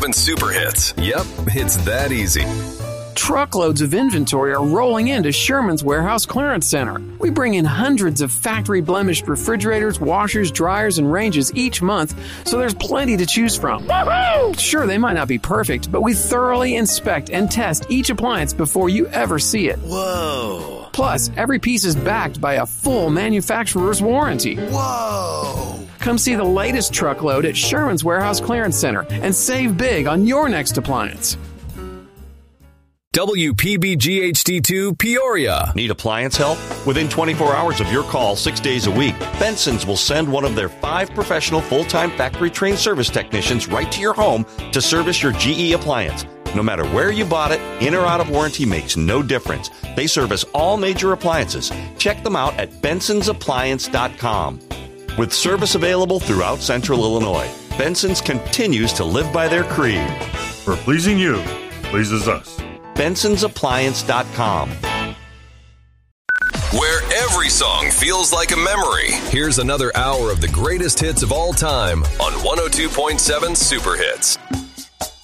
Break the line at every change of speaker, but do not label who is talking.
Super hits. Yep, it's that easy.
Truckloads of inventory are rolling into Sherman's Warehouse Clearance Center. We bring in hundreds of factory-blemished refrigerators, washers, dryers, and ranges each month, so there's plenty to choose from. Woo-hoo! Sure, they might not be perfect, but we thoroughly inspect and test each appliance before you ever see it.
Whoa.
Plus, every piece is backed by a full manufacturer's warranty.
Whoa.
Come see the latest truckload at Sherman's Warehouse Clearance Center and save big on your next appliance.
WPBG-HD2 Peoria.
Need appliance help? Within 24 hours of your call, 6 days a week, Benson's will send one of their 5 professional full-time factory-trained service technicians right to your home to service your GE appliance. No matter where you bought it, in or out of warranty makes no difference. They service all major appliances. Check them out at bensonsappliance.com. With service available throughout Central Illinois, Benson's continues to live by their creed.
For pleasing you, pleases us.
bensonsappliance.com.
Where every song feels like a memory. Here's another hour of the greatest hits of all time on 102.7 Super Hits.